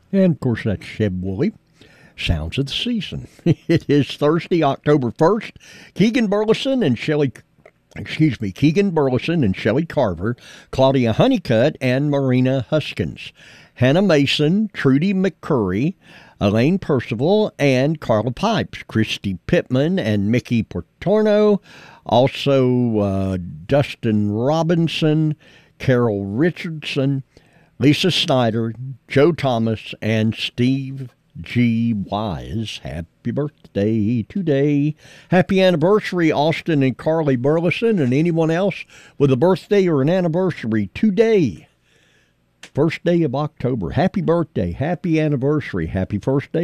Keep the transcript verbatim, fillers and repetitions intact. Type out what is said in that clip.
And, of course, that's Sheb Woolley. Sounds of the season. It is Thursday, October first. Keegan Burleson and Shelley, excuse me, Keegan Burleson and Shelley Carver, Claudia Honeycutt, and Marina Huskins. Hannah Mason, Trudy McCurry, Elaine Percival, and Carla Pipes, Christy Pittman, and Mickey Portorno. Also, uh, Dustin Robinson, Carol Richardson, Lisa Snyder, Joe Thomas, and Steve G. Wise. Happy birthday today. Happy anniversary, Austin and Carly Burleson, and anyone else with a birthday or an anniversary today. First day of October. Happy birthday, happy anniversary, happy first day